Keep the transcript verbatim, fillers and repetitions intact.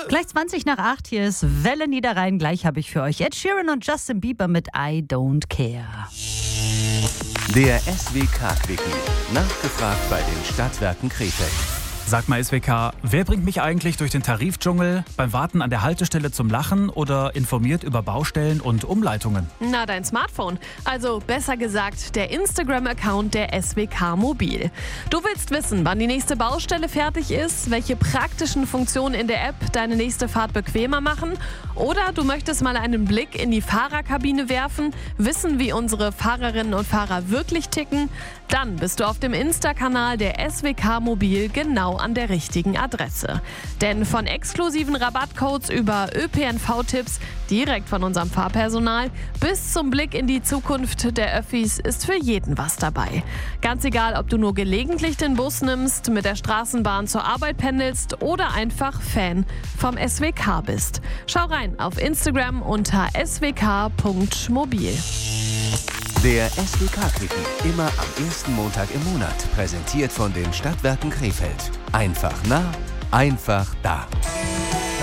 Gleich zwanzig nach acht, hier ist Welle Niederrhein. Gleich habe ich für euch Ed Sheeran und Justin Bieber mit I Don't Care. Der S W K-Quickie. Nachgefragt bei den Stadtwerken Krefeld. Sag mal S W K, wer bringt mich eigentlich durch den Tarifdschungel, beim Warten an der Haltestelle zum Lachen oder informiert über Baustellen und Umleitungen? Na, dein Smartphone. Also besser gesagt, der Instagram-Account der S W K Mobil. Du willst wissen, wann die nächste Baustelle fertig ist, welche praktischen Funktionen in der App deine nächste Fahrt bequemer machen? Oder du möchtest mal einen Blick in die Fahrerkabine werfen, wissen, wie unsere Fahrerinnen und Fahrer wirklich ticken? Dann bist du auf dem Insta-Kanal der S W K Mobil genau an der richtigen Adresse. Denn von exklusiven Rabattcodes über Ö P N V-Tipps direkt von unserem Fahrpersonal bis zum Blick in die Zukunft der Öffis ist für jeden was dabei. Ganz egal, ob du nur gelegentlich den Bus nimmst, mit der Straßenbahn zur Arbeit pendelst oder einfach Fan vom S W K bist. Schau rein auf Instagram unter s w k punkt mobil. Der S W K-Quickie, immer am ersten Montag im Monat, präsentiert von den Stadtwerken Krefeld. Einfach nah, einfach da.